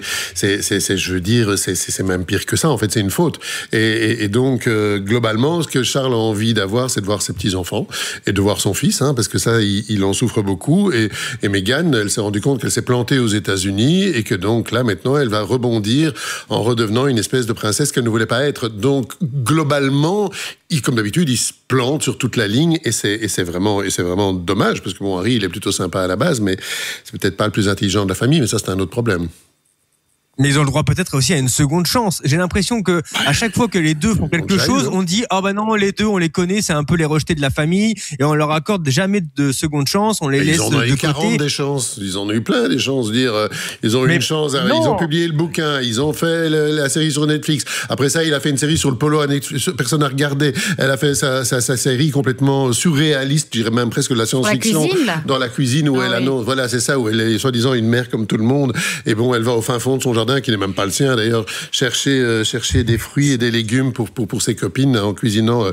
je veux dire, c'est même pire que ça, en fait, c'est une faute. Et donc, globalement, ce que Charles a envie d'avoir, c'est de voir ses petits-enfants, et de voir son fils, hein, parce que ça, il en souffre beaucoup, et Meghan, elle s'est rendue compte qu'elle s'est plantée aux États-Unis, et que donc là, maintenant, elle va rebondir en redevenant une espèce de princesse qu'elle ne voulait pas être. Donc, globalement, comme d'habitude, il se plante sur toute la ligne, et c'est vraiment dommage, parce que bon, Harry, il est plutôt sympa à la base, mais c'est peut-être pas le plus intelligent de la famille, mais ça, c'est un autre problème. Mais ils ont le droit peut-être aussi à une seconde chance. J'ai l'impression que à chaque fois que les deux font quelque chose, on dit non, les deux on les connaît, c'est un peu les rejetés de la famille et on leur accorde jamais de seconde chance, on les laisse de côté. Ils en ont eu 40 des chances, ils en ont eu plein des chances. Ils ont eu une chance, ils ont publié le bouquin, ils ont fait la série sur Netflix. Après ça, il a fait une série sur le polo à Netflix, personne n'a regardé. Elle a fait sa série complètement surréaliste, je dirais même presque de la science-fiction. Dans la cuisine où elle annonce, voilà, c'est ça, où elle est soi-disant une mère comme tout le monde. Et bon, elle va au fin fond de son jardin, qui n'est même pas le sien d'ailleurs, chercher des fruits et des légumes pour ses copines en cuisinant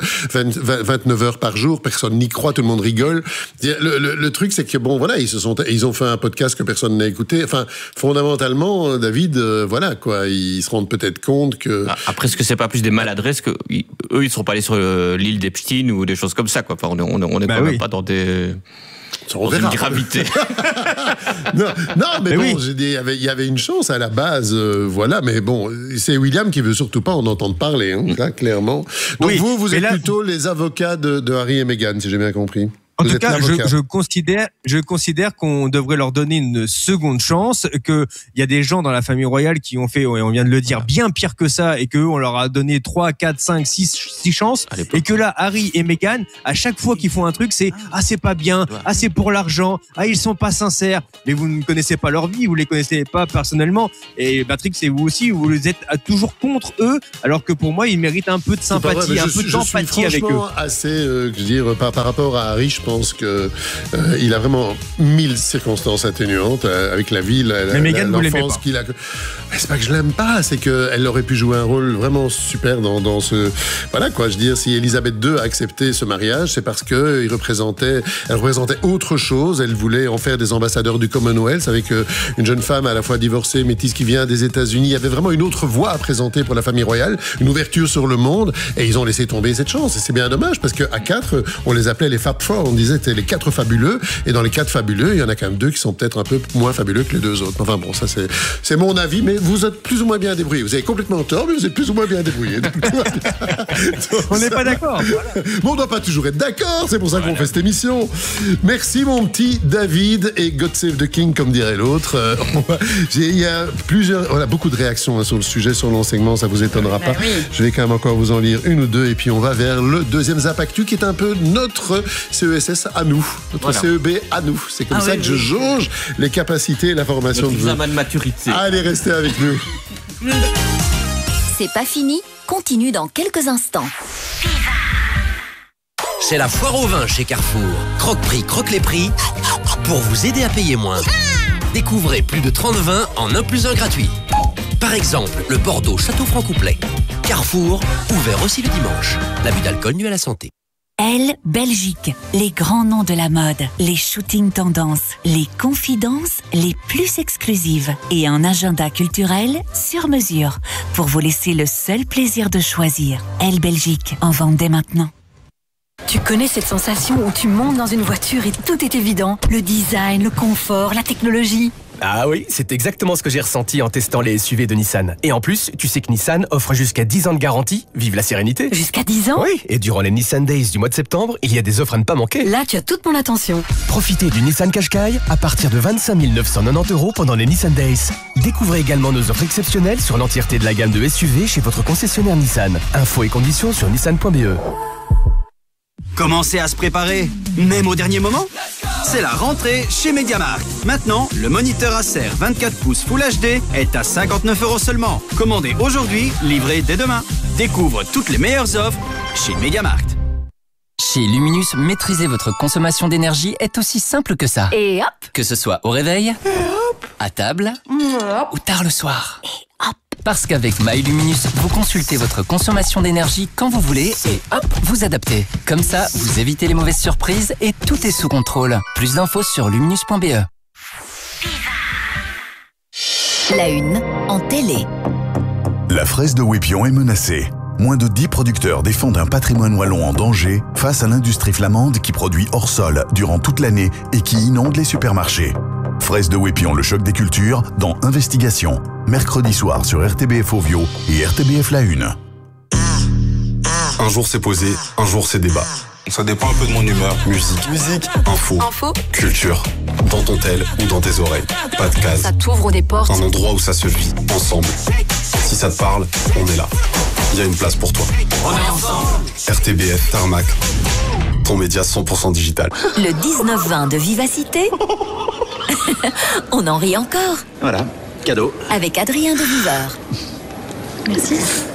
29 heures par jour. Personne n'y croit, tout le monde rigole. Le truc, c'est que bon, voilà, ils ont fait un podcast que personne n'a écouté. Enfin, fondamentalement, David, voilà quoi, ils se rendent peut-être compte que... Après, est-ce que c'est pas plus des maladresses que eux, ils seront pas allés sur l'île d'Epstein ou des choses comme ça, quoi. Enfin, on est quand même pas dans des... une gravité. non, mais bon, j'ai dit, il y avait une chance à la base, voilà, mais bon, c'est William qui veut surtout pas en entendre parler, hein, là, clairement. Donc vous êtes plutôt les avocats de Harry et Meghan, si j'ai bien compris. En tout cas, je considère qu'on devrait leur donner une seconde chance, qu'il y a des gens dans la famille royale qui ont fait, on vient de le dire, bien pire que ça, et qu'eux, on leur a donné 3, 4, 5, 6 chances, et que là, Harry et Meghan, à chaque fois qu'ils font un truc, c'est « Ah, c'est pas bien, ah, c'est pour l'argent, ah, ils sont pas sincères », mais vous ne connaissez pas leur vie, vous les connaissez pas personnellement, et Patrick, c'est vous aussi, vous êtes toujours contre eux, alors que pour moi, ils méritent un peu de sympathie, un peu d'empathie avec eux. Assez, je veux dire, par rapport à Harry, je pense que il a vraiment 1000 circonstances atténuantes avec la vie, l'enfance qu'il a. Mais c'est pas que je l'aime pas, c'est qu'elle aurait pu jouer un rôle vraiment super dans ce. Voilà quoi, je veux dire, si Elisabeth II a accepté ce mariage, c'est parce que elle représentait autre chose. Elle voulait en faire des ambassadeurs du Commonwealth avec une jeune femme à la fois divorcée, métisse qui vient des États-Unis. Il y avait vraiment une autre voie à présenter pour la famille royale, une ouverture sur le monde, et ils ont laissé tomber cette chance. Et c'est bien dommage parce qu'à 4, on les appelait les Fab Four. On disait que c'était les 4 fabuleux, et dans les 4 fabuleux, il y en a quand même 2 qui sont peut-être un peu moins fabuleux que les 2 autres. Enfin bon, ça c'est mon avis, mais vous êtes plus ou moins bien débrouillés. Vous avez complètement tort, mais vous êtes plus ou moins bien débrouillés. On n'est pas d'accord. Voilà. Bon, on ne doit pas toujours être d'accord, c'est pour ça qu'on fait cette émission. Merci mon petit David, et God Save the King, comme dirait l'autre. Il y a beaucoup de réactions sur le sujet, sur l'enseignement, ça vous étonnera pas. Oui. Je vais quand même encore vous en lire une ou deux, et puis on va vers le deuxième Zap Actu, qui est un peu notre CESS à nous, notre CEB à nous. C'est comme ça que je jauge les capacités et la formation de vous. Examen de maturité. Allez, restez avec nous. C'est pas fini, continue dans quelques instants. C'est la foire au vin chez Carrefour. Croque-prix, croque les prix pour vous aider à payer moins. Découvrez plus de 30 vins en 1 + 1 gratuit. Par exemple, le Bordeaux Château Franc-Couplet. Carrefour, ouvert aussi le dimanche. L'abus d'alcool nuit à la santé. Elle, Belgique, les grands noms de la mode, les shootings tendances, les confidences les plus exclusives et un agenda culturel sur mesure pour vous laisser le seul plaisir de choisir. Elle, Belgique, en vente dès maintenant. Tu connais cette sensation où tu montes dans une voiture et tout est évident? Le design, le confort, la technologie. Ah oui, c'est exactement ce que j'ai ressenti en testant les SUV de Nissan. Et en plus, tu sais que Nissan offre jusqu'à 10 ans de garantie. Vive la sérénité. Jusqu'à 10 ans? Oui, et durant les Nissan Days du mois de septembre, il y a des offres à ne pas manquer. Là, tu as toute mon attention. Profitez du Nissan Qashqai à partir de 25 990 € pendant les Nissan Days. Découvrez également nos offres exceptionnelles sur l'entièreté de la gamme de SUV chez votre concessionnaire Nissan. Infos et conditions sur nissan.be. Commencez à se préparer, même au dernier moment. C'est la rentrée chez MediaMarkt. Maintenant, le moniteur Acer 24 pouces Full HD est à 59 € seulement. Commandez aujourd'hui, livré dès demain. Découvre toutes les meilleures offres chez MediaMarkt. Chez Luminus, maîtriser votre consommation d'énergie est aussi simple que ça. Et hop! Que ce soit au réveil, à table ou tard le soir. Et hop! Parce qu'avec MyLuminus, vous consultez votre consommation d'énergie quand vous voulez et hop, vous adaptez. Comme ça, vous évitez les mauvaises surprises et tout est sous contrôle. Plus d'infos sur luminus.be. La une en télé. La fraise de Wépion est menacée. Moins de 10 producteurs défendent un patrimoine wallon en danger face à l'industrie flamande qui produit hors sol durant toute l'année et qui inonde les supermarchés. Fraise de Wépion, le choc des cultures, dans Investigation. Mercredi soir sur RTBF Ovio et RTBF La Une. Un jour c'est posé, un jour c'est débat. Ça dépend un peu de mon humeur. Musique, info, culture. Dans ton tel ou dans tes oreilles. Pas de case. Ça t'ouvre des portes. Un endroit où ça se vit, ensemble. Si ça te parle, on est là. Il y a une place pour toi. On est ensemble. RTBF Tarmac. Ton média 100% digital. Le 19-20 de Vivacité. On en rit encore. Voilà, cadeau. Avec Adrien de Viveur. Merci.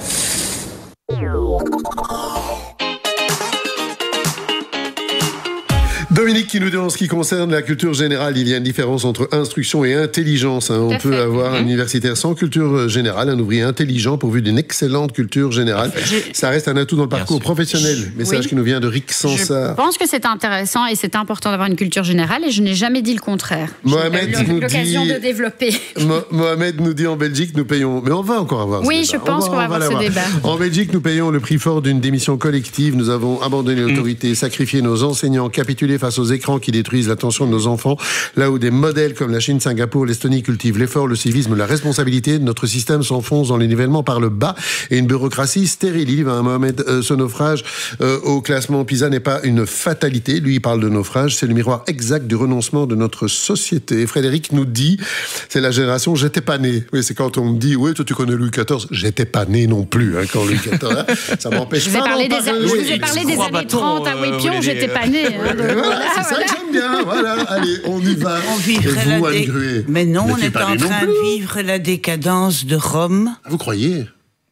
Dominique qui nous dit en ce qui concerne la culture générale, il y a une différence entre instruction et intelligence. On peut avoir un universitaire sans culture générale, un ouvrier intelligent pourvu d'une excellente culture générale. Ça reste un atout dans le parcours professionnel. Message qui nous vient de Rick Sansard. Je pense que c'est intéressant et c'est important d'avoir une culture générale et je n'ai jamais dit le contraire. Mohamed nous dit... l'occasion de développer. Mohamed nous dit en Belgique, nous payons... Mais on va encore avoir ce débat. Je pense qu'on va avoir ce débat. En Belgique, nous payons le prix fort d'une démission collective. Nous avons abandonné l'autorité, sacrifié nos enseignants, capitulé face aux écrans qui détruisent l'attention de nos enfants, là où des modèles comme la Chine, Singapour, l'Estonie cultivent l'effort, le civisme, la responsabilité, notre système s'enfonce dans les nivellements par le bas et une bureaucratie stérile. Il va Mohamed, ce naufrage au classement PISA n'est pas une fatalité. Lui, il parle de naufrage, c'est le miroir exact du renoncement de notre société. Et Frédéric nous dit, c'est la génération « j'étais pas né ». Oui, c'est quand on me dit « oui, toi tu connais Louis XIV ». J'étais pas né non plus quand Louis XIV. Ça m'empêche pas d'en parler. Je vous ai parlé des années 30 à Wépion, j'étais pas né. Voilà, c'est ça que j'aime bien. Voilà, allez, on y va. On vivrait Mais non, on est en train de vivre la décadence de Rome. Ah, vous croyez ?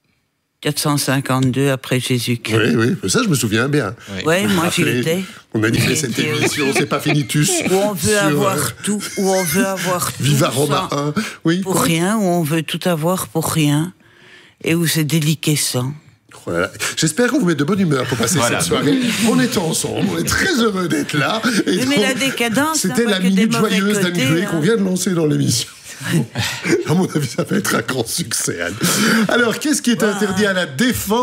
452 après Jésus-Christ. Oui, ça je me souviens bien. Oui, moi j'y étais. On animait cette émission, c'est pas finitus. Où on veut avoir tout, Viva Roma 1, oui. Pour rien, où on veut tout avoir pour rien, et où c'est déliquescent. Voilà. J'espère qu'on vous met de bonne humeur pour passer cette soirée. On est ensemble, on est très heureux d'être là. Et mais la décadence, c'était la minute joyeuse d'Anne Gruet qu'on vient de lancer dans l'émission. À mon avis, ça va être un grand succès, Anne. Alors, qu'est-ce qui est interdit à la défense ?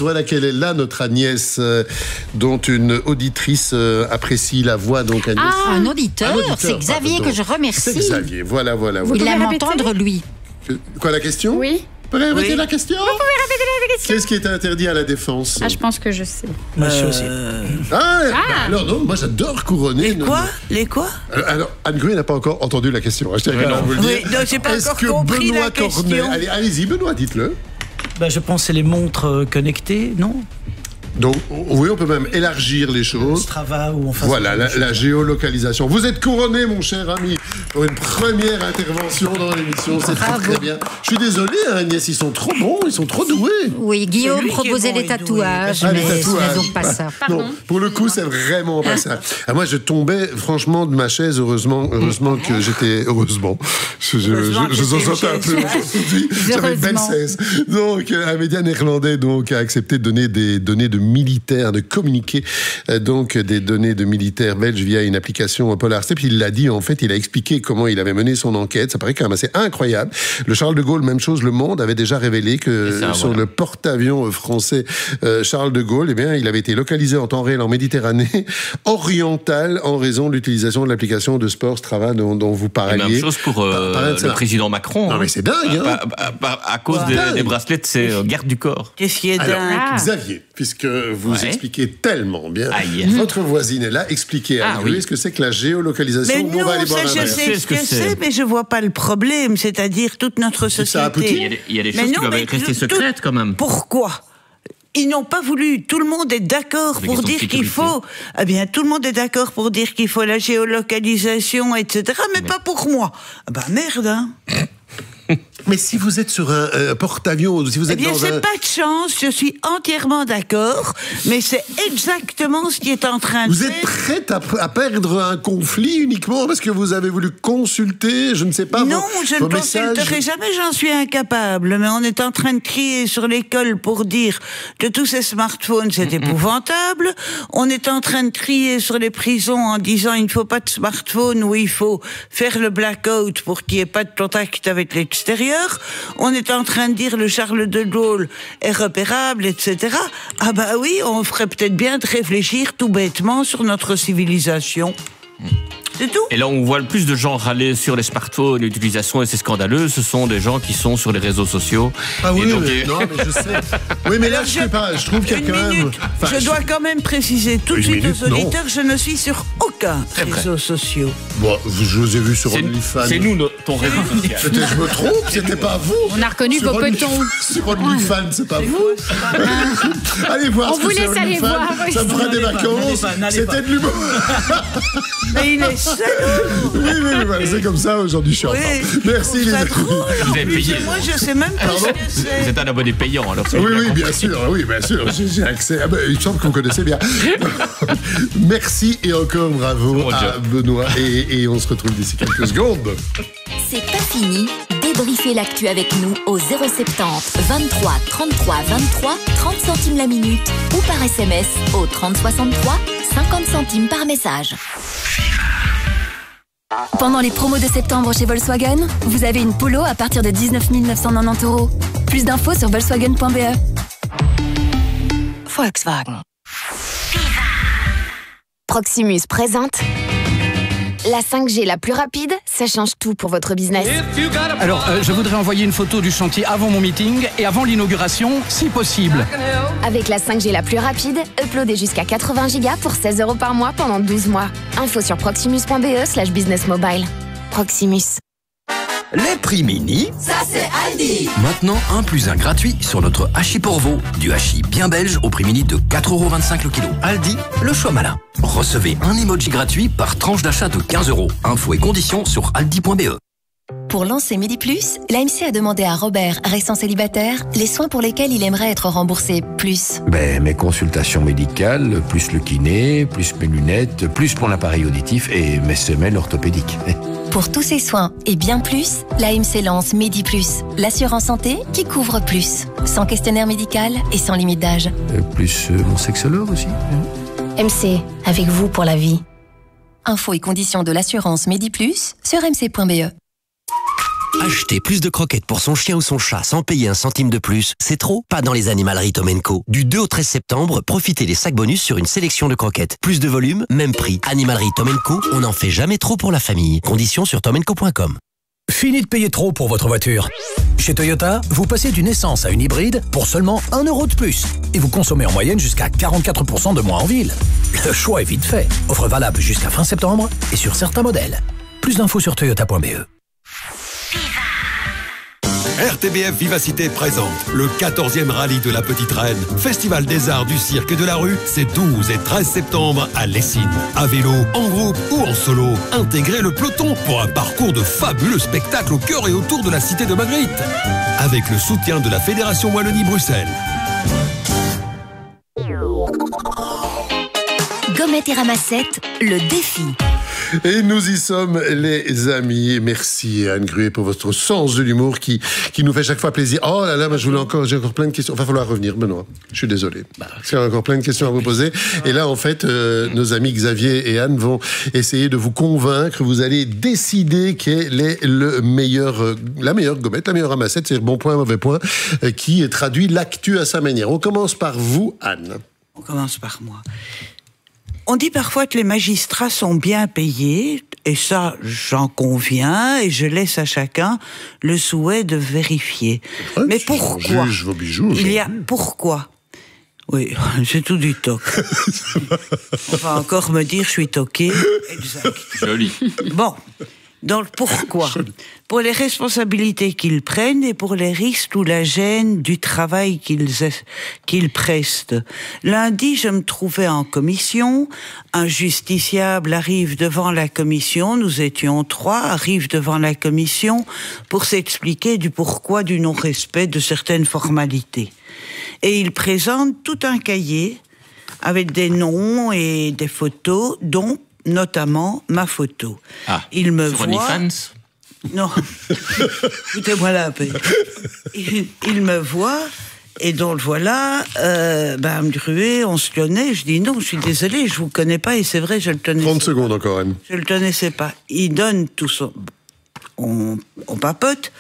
Voilà quelle est là notre Agnès, dont une auditrice apprécie la voix. Donc Agnès. Ah, un auditeur, c'est Xavier que je remercie. C'est Xavier, voilà. Il aime entendre lui. Quoi, la question ? Oui. Vous pouvez répéter la question ? Vous pouvez répéter la question ? Qu'est-ce qui est interdit à la défense ? Ah, je pense que je sais. Monsieur aussi. Alors non, moi j'adore couronner. Les quoi ? Alors, Anne Gruet n'a pas encore entendu la question. Je tiens à vous le dire. Oui, non, j'ai pas encore compris Benoît la question. Cornet, allez-y, Benoît, dites-le. Je pense que c'est les montres connectées, non ? Donc, oui, on peut même élargir les choses. Strava ou enfin. Voilà, la géolocalisation. Vous êtes couronné, mon cher ami, pour une première intervention dans l'émission. C'est très bien. Je suis désolé, Agnès, ils sont trop bons, ils sont trop doués. Oui, Guillaume proposait les tatouages, mais ce n'est donc pas ça. Non, pour le coup, c'est vraiment pas ça. Moi, je tombais franchement de ma chaise, heureusement que j'étais... Heureusement. Je s'en sortais un peu aujourd'hui. J'avais une belle 16. Donc, un média néerlandais a accepté de donner des données de militaires, de communiquer donc des données de militaires belges via une application Polarstep. Il l'a dit, en fait, il a expliqué comment il avait mené son enquête. Ça paraît quand même assez incroyable. Le Charles de Gaulle, même chose, Le Monde avait déjà révélé que sur le porte-avions français Charles de Gaulle, il avait été localisé en temps réel en Méditerranée orientale en raison de l'utilisation de l'application de sport Strava dont vous parliez. Même chose pour le président Macron. Non, mais c'est dingue. À cause des bracelets de ses gardes du corps. Qu'est-ce qui est dingue ? Xavier, puisque vous expliquez tellement bien. Votre voisine est là. Expliquez à lui ce que c'est que la géolocalisation. Mais non, je sais ce que c'est, mais je vois pas le problème. C'est-à-dire toute notre société. Il y a des choses qui doivent rester secrètes quand même. Pourquoi ? Ils n'ont pas voulu. Tout le monde est d'accord pour dire qu'il faut. Eh bien, tout le monde est d'accord pour dire qu'il faut la géolocalisation, etc. Mais pas pour moi. Merde, hein. Mais si vous êtes sur un porte-avions, si vous êtes dans c'est pas de chance, je suis entièrement d'accord, mais c'est exactement ce qui est en train de faire. Vous êtes prête à perdre un conflit uniquement parce que vous avez voulu consulter, je ne sais pas, non, je ne consulterai jamais, j'en suis incapable, mais on est en train de crier sur l'école pour dire que tous ces smartphones, c'est épouvantable. On est en train de crier sur les prisons en disant il ne faut pas de smartphone ou il faut faire le blackout pour qu'il n'y ait pas de contact avec l'extérieur. On est en train de dire le Charles de Gaulle est repérable, etc. Ah oui, on ferait peut-être bien de réfléchir tout bêtement sur notre civilisation. C'est tout. Et là, on voit le plus de gens râler sur les smartphones, l'utilisation, et c'est scandaleux. Ce sont des gens qui sont sur les réseaux sociaux. Ah oui, non, mais je sais. Oui, mais là, je sais pas. Je trouve qu'il y a quand même. Je dois quand même préciser tout de suite aux auditeurs, je ne suis sur aucun réseau social. Bon, je vous ai vu sur OnlyFans. C'est nous ton réseau social. Je me trompe, c'était pas vous. On a reconnu vos petons. Sur OnlyFans, c'est pas vous. Allez voir. On vous laisse aller voir. Ça me fera des vacances. C'était de l'humour. Mais il est oui, c'est comme ça aujourd'hui, je suis enfin. Merci les amis. Vous avez payé. Moi, je sais même pas ce que c'est. Vous êtes un abonné payant, alors. Oui, bien sûr. J'ai accès. Il me semble qu'on connaissait bien. Merci et encore bravo à Benoît. Et on se retrouve d'ici quelques secondes. C'est pas fini. Débriefez l'actu avec nous au 070 23 33 23 30 centimes la minute ou par SMS au 30 63 50 centimes par message. Pendant les promos de septembre chez Volkswagen, vous avez une Polo à partir de 19 990 €. Plus d'infos sur volkswagen.be. Volkswagen. Proximus présente la 5G la plus rapide, ça change tout pour votre business. Alors, je voudrais envoyer une photo du chantier avant mon meeting et avant l'inauguration, si possible. Avec la 5G la plus rapide, uploadez jusqu'à 80 Go pour 16 € par mois pendant 12 mois. Info sur proximus.be/businessmobile. Proximus. Les prix mini, ça c'est Aldi. Maintenant 1 + 1 gratuit sur notre hachis pour veau. Du hachis bien belge au prix mini de 4,25 € le kilo. Aldi, le choix malin. Recevez un emoji gratuit par tranche d'achat de 15 €. Infos et conditions sur aldi.be. Pour lancer Midi Plus, l'AMC a demandé à Robert, récent célibataire, les soins pour lesquels il aimerait être remboursé plus. Mes consultations médicales, plus le kiné, plus mes lunettes, plus mon appareil auditif et mes semelles orthopédiques. Pour tous ces soins et bien plus, l'AMC lance Midi Plus, l'assurance santé qui couvre plus. Sans questionnaire médical et sans limite d'âge. Plus mon sexologue aussi. MC, avec vous pour la vie. Infos et conditions de l'assurance Midi Plus sur mc.be. Acheter plus de croquettes pour son chien ou son chat sans payer un centime de plus, c'est trop? Pas dans les animaleries Tom & Co. Du 2 au 13 septembre, profitez des sacs bonus sur une sélection de croquettes. Plus de volume, même prix. Animalerie Tom & Co, on n'en fait jamais trop pour la famille. Conditions sur tomandco.com. Fini de payer trop pour votre voiture. Chez Toyota, vous passez d'une essence à une hybride pour seulement 1 € de plus. Et vous consommez en moyenne jusqu'à 44% de moins en ville. Le choix est vite fait. Offre valable jusqu'à fin septembre et sur certains modèles. Plus d'infos sur toyota.be. RTBF Vivacité présente le 14e rallye de la Petite Reine. Festival des arts, du cirque et de la rue, c'est 12 et 13 septembre à Lessines. À vélo, en groupe ou en solo, intégrez le peloton pour un parcours de fabuleux spectacles au cœur et autour de la cité de Magritte. Avec le soutien de la Fédération Wallonie-Bruxelles. Gommette et ramassette, le défi. Et nous y sommes, les amis. Merci Anne Gruet pour votre sens de l'humour qui nous fait chaque fois plaisir. Oh là là, j'ai encore plein de questions. Il va falloir revenir, Benoît. Je suis désolé. J'ai encore plein de questions à vous poser. Et là, en fait, nos amis Xavier et Anne vont essayer de vous convaincre. Vous allez décider quelle est la meilleure gommette, la meilleure ramassette, c'est-à-dire bon point, mauvais point, qui traduit l'actu à sa manière. On commence par vous, Anne. On commence par moi. On dit parfois que les magistrats sont bien payés, et ça, j'en conviens, et je laisse à chacun le souhait de vérifier. Ouais, mais pourquoi juge vos bijoux. Pourquoi? Oui, j'ai tout du toc. On va encore me dire je suis toqué. Exact. Joli. Bon. Donc pourquoi? Pour les responsabilités qu'ils prennent et pour les risques ou la gêne du travail qu'ils prestent. Lundi, je me trouvais en commission. Un justiciable arrive devant la commission. Nous étions 3, arrive devant la commission pour s'expliquer du pourquoi du non-respect de certaines formalités. Et il présente tout un cahier avec des noms et des photos, dont notamment ma photo. Ah, il me sur voit... OnlyFans ? Non, foutez-moi la paix. Il me voit, et donc voilà, Mme Gruet, on se connaît. Je dis non, je suis désolée, je vous connais pas, et c'est vrai, je le connaissais 30 secondes encore, Anne. Je le connaissais pas. Il donne tout son... On papote,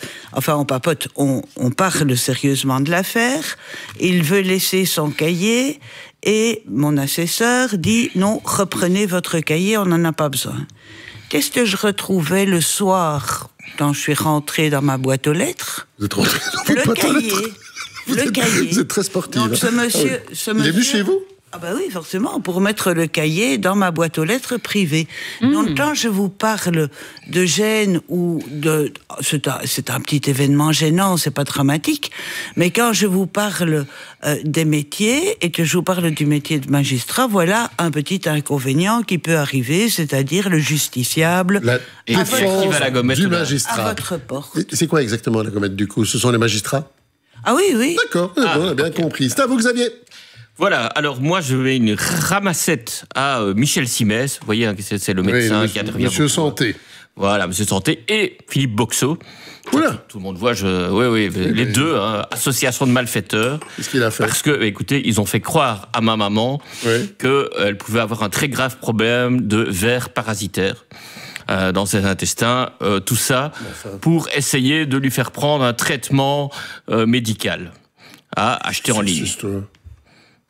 on parle sérieusement de l'affaire. Il veut laisser son cahier et mon assesseur dit non, reprenez votre cahier, on n'en a pas besoin. Qu'est-ce que je retrouvais le soir quand je suis rentrée dans ma boîte aux lettres? Vous êtes rentrée dans votre boîte aux lettres? Le cahier. Vous êtes très sportive. Donc ce monsieur, il est venu chez vous? Ah bah oui, forcément, pour mettre le cahier dans ma boîte aux lettres privée. Donc quand je vous parle de gêne ou de... C'est un petit événement gênant, c'est pas dramatique, mais quand je vous parle des métiers et que je vous parle du métier de magistrat, voilà un petit inconvénient qui peut arriver, c'est-à-dire le justiciable et qui va la gommette du magistrat. À votre porte. C'est quoi exactement la gommette du coup? Ce sont les magistrats? Ah oui, oui. D'accord, on a bien compris. C'est à vous, Xavier. Voilà, alors moi je mets une ramassette à Michel Simès, vous voyez, c'est le médecin qui intervient. Monsieur Santé. Voilà, Monsieur Santé, et Philippe Boxeau. Voilà. Tout le monde voit, les deux, association de malfaiteurs. Qu'est-ce qu'il a fait? Parce que, écoutez, ils ont fait croire à ma maman qu'elle pouvait avoir un très grave problème de vers parasitaire dans ses intestins, tout ça pour essayer de lui faire prendre un traitement médical à acheter en ligne.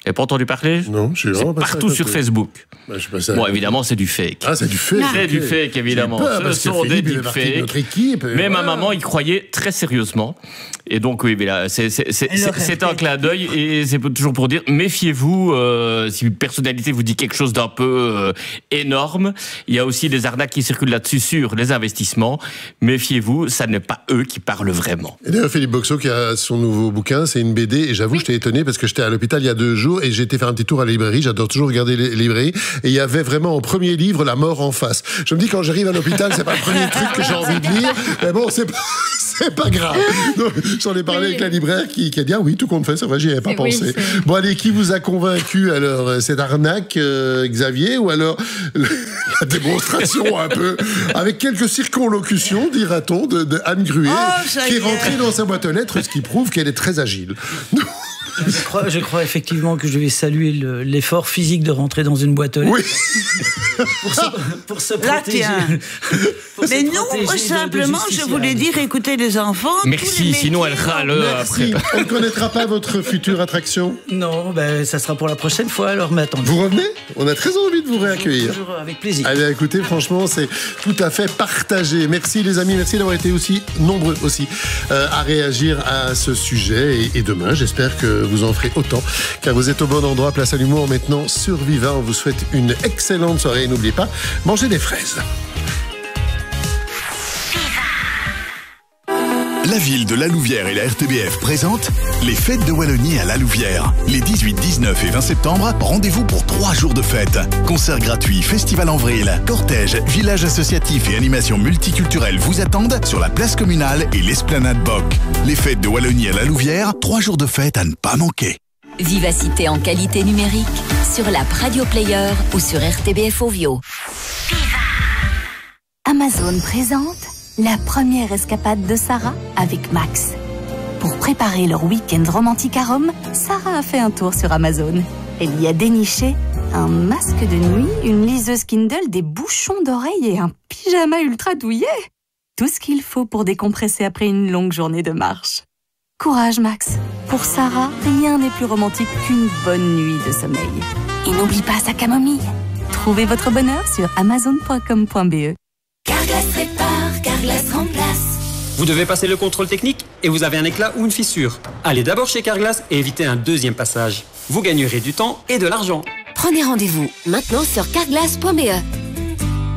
n'avez pas entendu parler? Non, je suis vraiment pas partout sur Facebook. Bah, je suis passé Bon, évidemment, c'est du fake. Ah, c'est du fake. C'est du fake, évidemment. Ce sont des deepfakes. Notre équipe. Mais ma maman y croyait très sérieusement. Et donc, oui, mais là, c'est un clin d'œil. Et c'est toujours pour dire, méfiez-vous, si une personnalité vous dit quelque chose d'un peu énorme. Il y a aussi des arnaques qui circulent là-dessus sur les investissements. Méfiez-vous, ça n'est pas eux qui parlent vraiment. Et d'ailleurs, Philippe Boxo, qui a son nouveau bouquin, c'est une BD. Et j'avoue, j'étais étonné parce que j'étais à l'hôpital il y a 2 jours et j'ai été faire un petit tour à la librairie. J'adore toujours regarder les librairies. Et il y avait vraiment en premier livre La mort en face. Je me dis, quand j'arrive à l'hôpital, c'est pas le premier truc que j'ai envie de lire. Mais bon, c'est pas grave. Donc, j'en ai parlé avec la libraire qui a dit, ah oui, tout compte fait, c'est vrai, j'y avais pas pensé. Bon, allez, qui vous a convaincu alors? Cette arnaque, Xavier, ou alors la démonstration un peu, avec quelques circonlocutions, dira-t-on, de Anne Gruet, qui est rentrée dans sa boîte aux lettres, ce qui prouve qu'elle est très agile. Je crois effectivement que je vais saluer l'effort physique de rentrer dans une boîte aux lettres. Oui. pour se protéger. Mais non, simplement, je voulais dire, écoutez les enfants. Merci, sinon elle râle après. On ne connaîtra pas votre future attraction? Non, ça sera pour la prochaine fois, alors mais attendez. Vous revenez? On a très envie de vous réaccueillir. Toujours avec plaisir. Allez, écoutez, franchement, c'est tout à fait partagé. Merci les amis, merci d'avoir été aussi nombreux aussi à réagir à ce sujet. Et demain, j'espère que vous en ferez autant, car vous êtes au bon endroit. Place à l'humour maintenant sur Viva. On vous souhaite une excellente soirée et n'oubliez pas, mangez des fraises. La ville de La Louvière et la RTBF présentent les fêtes de Wallonie à La Louvière. Les 18, 19 et 20 septembre, rendez-vous pour 3 jours de fête. Concerts gratuits, festival en vrille, cortège, village associatif et animations multiculturelles vous attendent sur la place communale et l'esplanade Boc. Les fêtes de Wallonie à La Louvière, 3 jours de fête à ne pas manquer. Vivacité en qualité numérique sur l'app Radio Player ou sur RTBF Ovio. Amazon présente la première escapade de Sarah avec Max. Pour préparer leur week-end romantique à Rome, Sarah a fait un tour sur Amazon. Elle y a déniché un masque de nuit, une liseuse Kindle, des bouchons d'oreilles et un pyjama ultra douillet. Tout ce qu'il faut pour décompresser après une longue journée de marche. Courage Max. Pour Sarah, rien n'est plus romantique qu'une bonne nuit de sommeil. Et n'oublie pas sa camomille. Trouvez votre bonheur sur amazon.com.be. Carglass répare, Carglass remplace. Vous devez passer le contrôle technique et vous avez un éclat ou une fissure. Allez d'abord chez Carglass et évitez un deuxième passage. Vous gagnerez du temps et de l'argent. Prenez rendez-vous maintenant sur carglass.be.